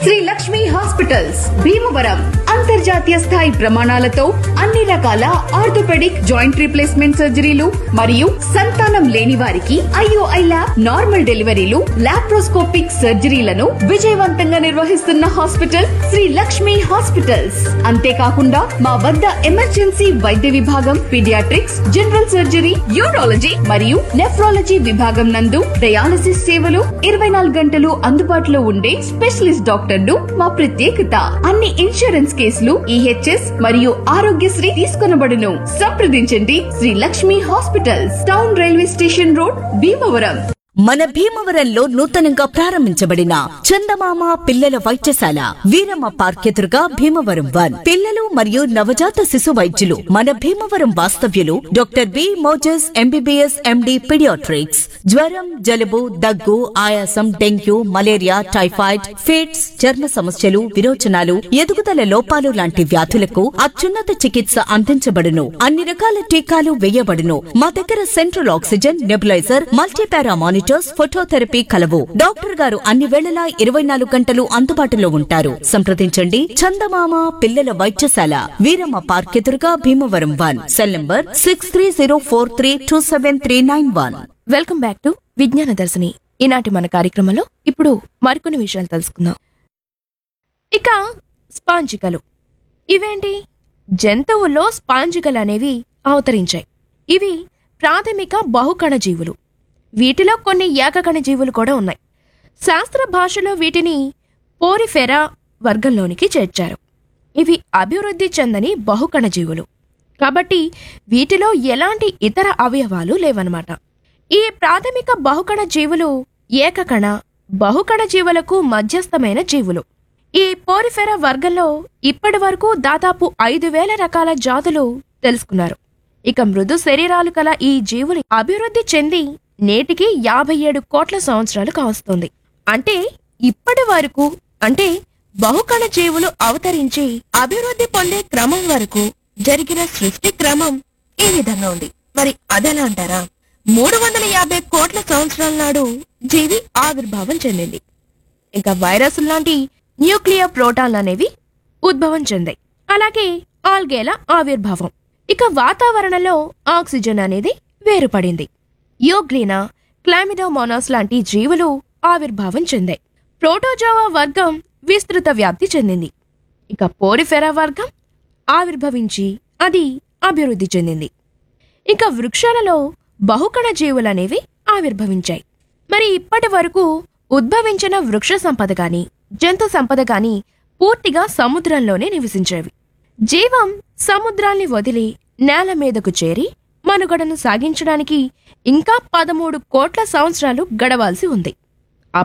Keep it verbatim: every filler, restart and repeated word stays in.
Shri Lakshmi hospitals Bhimavaram అంతర్జాతీయ స్థాయి ప్రమాణాలతో అన్ని రకాల ఆర్థోపెడిక్ జాయింట్ రీప్లేస్మెంట్ సర్జరీలు మరియు సంతానం లేని వారికి ఐఓఐ ల్యాబ్ నార్మల్ డెలివరీలు లాప్రోస్కోపిక్ సర్జరీలను విజయవంతంగా నిర్వహిస్తున్న హాస్పిటల్ శ్రీ లక్ష్మి హాస్పిటల్స్. అంతేకాకుండా మా వద్ద ఎమర్జెన్సీ వైద్య విభాగం, పీడియాట్రిక్స్, జనరల్ సర్జరీ, యూరాలజీ మరియు నెఫ్రాలజీ విభాగం నందు డయాలసిస్ సేవలు ఇరవై నాలుగు గంటలు అందుబాటులో ఉండే స్పెషలిస్ట్ డాక్టర్లు మా ప్రత్యేకత. అన్ని ఇన్సూరెన్స్ కేసులు ఈహెచ్ఎస్ మరియు ఆరోగ్యశ్రీ తీసుకొనబడును. సంప్రదించండి Shri Lakshmi hospitals, town railway station road, Bhimavaram. మన భీమవరంలో నూతనంగా ప్రారంభించబడిన చందమామ పిల్లల వైద్యశాల వీరమ్మ పార్క్ ఎదురుగా భీమవరం వన్. పిల్లలు మరియు నవజాత శిశు వైద్యులు మన భీమవరం వాస్తవ్యులు doctor B Moses MBBS MD paediatrics. జ్వరం, జలుబు, దగ్గు, ఆయాసం, డెంగ్యూ, మలేరియా, టైఫాయిడ్, ఫిట్స్, చర్మ సమస్యలు, విరోచనాలు, ఎదుగుదల లోపాలు లాంటి వ్యాధులకు అత్యున్నత చికిత్స అందించబడును. అన్ని రకాల టీకాలు వేయబడును. మా దగ్గర central oxygen, nebuliser, multipara monitors, phototherapy కలవు. డాక్టర్ గారు అన్ని వేళలా ఇరవై నాలుగు గంటలు అందుబాటులో ఉంటారు. సంప్రదించండి చందమామ పిల్లల వైద్యశాల వీరమ్మ పార్క్ ఎదురుగా Bhimavaram one. Cell number six three zero four three two seven three nine one. Welcome back to విజ్ఞాన దర్శిని. ఈనాటి మన కార్యక్రమంలో ఇప్పుడు మరికొన్ని విషయాలు తెలుసుకుందాం. ఇక స్పాంజికలు. ఇవేంటి? జంతువుల్లో స్పాంజికలు అనేవి అవతరించాయి. ఇవి ప్రాథమిక బహుకణ జీవులు. వీటిలో కొన్ని ఏకకణ జీవులు కూడా ఉన్నాయి. శాస్త్ర భాషలో వీటిని పోరిఫెరా వర్గంలోనికి చేర్చారు. ఇవి అభివృద్ధి చెందని బహుకణ జీవులు కాబట్టి వీటిలో ఎలాంటి ఇతర అవయవాలు లేవన్నమాట. ఈ ప్రాథమిక బహుకణ జీవులు ఏకకణ, బహుకణ జీవులకు మధ్యస్థమైన జీవులు. ఈ పోరిఫెరా వర్గంలో ఇప్పటి వరకు దాదాపు ఐదు వేల రకాల జాతులు తెలుసుకున్నారు. ఇక మృదు శరీరాలు కల ఈ జీవులు అభివృద్ధి చెంది నేటికి యాభై ఏడు కోట్ల సంవత్సరాలు కావస్తుంది. అంటే ఇప్పటి వరకు అంటే బహుకణ జీవులు అవతరించి అభివృద్ధి పొందే క్రమం వరకు జరిగిన సృష్టి క్రమం ఈ విధంగా ఉంది. మరి అదెలా అంటారా? మూడు వందల యాభై కోట్ల సంవత్సరాల నాడు జీవి ఆవిర్భావం చెందింది. ఇంకా వైరస్ లాంటి న్యూక్లియర్ ప్రోటాన్లు అనేవి ఉద్భవం చెందాయి. అలాగే ఆల్గేల ఆవిర్భావం. ఇక వాతావరణంలో ఆక్సిజన్ అనేది వేరుపడింది. యోగ్లీనా, క్లామిడోమోనాస్ లాంటి జీవులు ఆవిర్భావం చెందాయి. ప్రోటోజోవా వర్గం విస్తృత వ్యాప్తి చెందింది. ఇక పోరిఫెరా వర్గం ఆవిర్భవించి అది అభివృద్ధి చెందింది. ఇక వృక్షాలలో బహుకణ జీవులనేవి ఆవిర్భవించాయి. మరి ఇప్పటి వరకు ఉద్భవించిన వృక్ష సంపద గాని జంతు సంపద గాని పూర్తిగా సముద్రంలోనే నివసించేవి. జీవం సముద్రాల్ని వదిలి నేల మీదకు చేరి మనుగడను సాగించడానికి ఇంకా పదమూడు కోట్ల సంవత్సరాలు గడవాల్సి ఉంది.